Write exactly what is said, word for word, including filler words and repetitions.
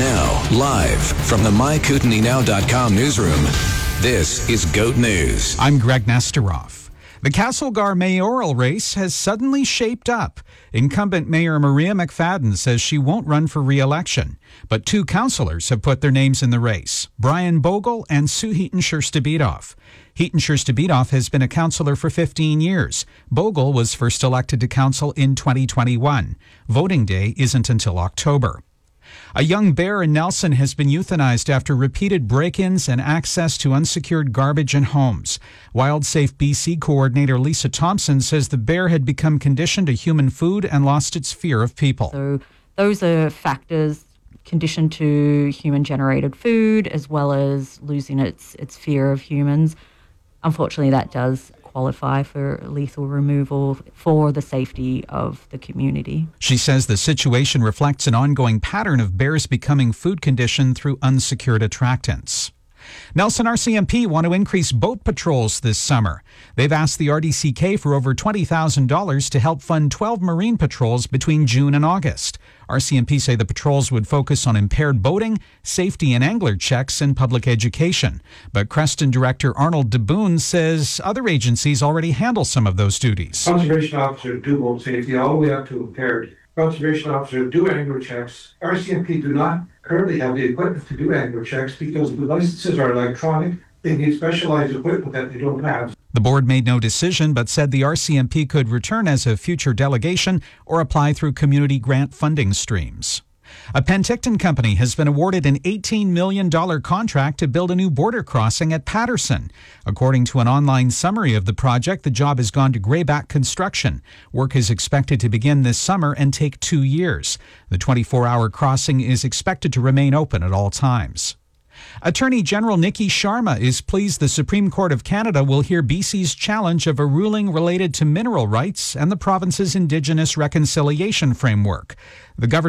Now, live from the my kootenai now dot com newsroom, this is GOAT News. I'm Greg Nesteroff. The Castlegar mayoral race has suddenly shaped up. Incumbent Mayor Maria McFadden says she won't run for re-election, but two councillors have put their names in the race, Brian Bogle and Sue Heaton-Scherstebitoff. Heaton-Scherstebitoff has been a councillor for fifteen years. Bogle was first elected to council in twenty twenty-one. Voting day isn't until October. A young bear in Nelson has been euthanized after repeated break-ins and access to unsecured garbage in homes. WildSafe B C coordinator Lisa Thompson says the bear had become conditioned to human food and lost its fear of people. So those are factors conditioned to human-generated food as well as losing its, its fear of humans. Unfortunately, that does qualify for lethal removal for the safety of the community. She says the situation reflects an ongoing pattern of bears becoming food conditioned through unsecured attractants. Nelson R C M P want to increase boat patrols this summer. They've asked the R D C K for over twenty thousand dollars to help fund twelve marine patrols between June and August. R C M P say the patrols would focus on impaired boating, safety and angler checks, and public education. But Creston Director Arnold DeBoon says other agencies already handle some of those duties. Conservation officers do boat safety all the way up to impaired. Conservation officers do angler checks. R C M P do not currently have the equipment to do angler checks because the licenses are electronic. They need specialized equipment that they don't have. The board made no decision but said the R C M P could return as a future delegation or apply through community grant funding streams. A Penticton company has been awarded an eighteen million dollars contract to build a new border crossing at Patterson. According to an online summary of the project, the job has gone to Greyback Construction. Work is expected to begin this summer and take two years. The twenty-four hour crossing is expected to remain open at all times. Attorney General Nikki Sharma is pleased the Supreme Court of Canada will hear B C's challenge of a ruling related to mineral rights and the province's Indigenous reconciliation framework. The government